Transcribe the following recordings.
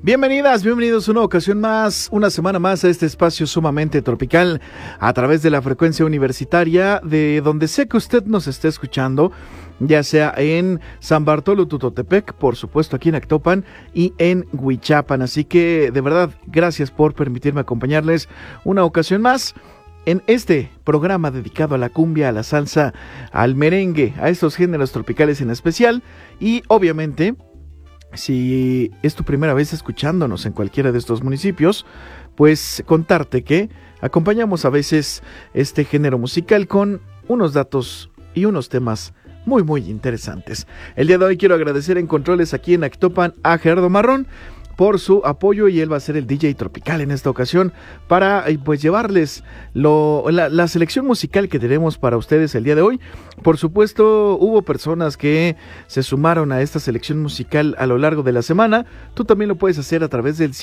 Bienvenidas, bienvenidos una ocasión más, una semana más a este espacio sumamente tropical a través de la frecuencia universitaria de donde sé que usted nos esté escuchando, ya sea en San Bartolo Tutotepec, por supuesto aquí en Actopan y en Huichapan. Así que de verdad, gracias por permitirme acompañarles una ocasión más en este programa dedicado a la cumbia, a la salsa, al merengue, a estos géneros tropicales en especial. Y obviamente, si es tu primera vez escuchándonos en cualquiera de estos municipios, pues contarte que acompañamos a veces este género musical con unos datos y unos temas muy interesantes. El día de hoy quiero agradecer en controles aquí en Actopan a Gerardo Marrón por su apoyo, y él va a ser el DJ tropical en esta ocasión para pues llevarles la selección musical que tenemos para ustedes el día de hoy. Por supuesto, hubo personas que se sumaron a esta selección musical a lo largo de la semana. Tú también lo puedes hacer a través del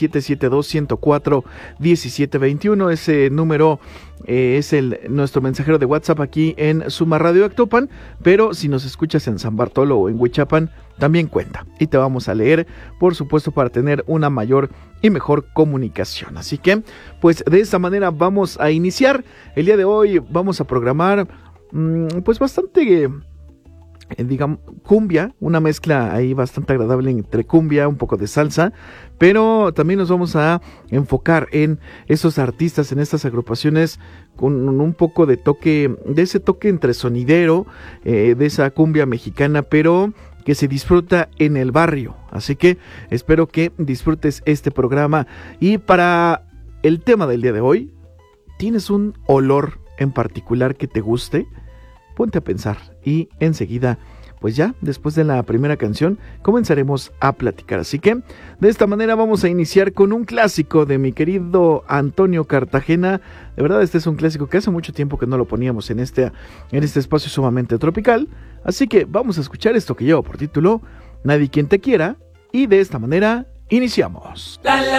772-104-1721. Ese número es nuestro mensajero de WhatsApp aquí en Suma Radio Actopan, pero si nos escuchas en San Bartolo o en Huichapan, también cuenta y te vamos a leer, por supuesto, para tener una mayor y mejor comunicación. Así que, pues de esta manera vamos a iniciar. El día de hoy vamos a programar pues bastante, digamos, cumbia, una mezcla ahí bastante agradable entre cumbia, un poco de salsa, pero también nos vamos a enfocar en esos artistas, en estas agrupaciones con un poco de toque, de ese toque entre sonidero, de esa cumbia mexicana, pero que se disfruta en el barrio. Así que espero que disfrutes este programa. Y para el tema del día de hoy, ¿tienes un olor en particular que te guste? Ponte a pensar y enseguida, pues ya, después de la primera canción, comenzaremos a platicar. Así que, de esta manera vamos a iniciar con un clásico de mi querido Antonio Cartagena. De verdad, este es un clásico que hace mucho tiempo que no lo poníamos en este espacio sumamente tropical. Así que vamos a escuchar esto que lleva por título Nadie Quien Te Quiera, y de esta manera iniciamos.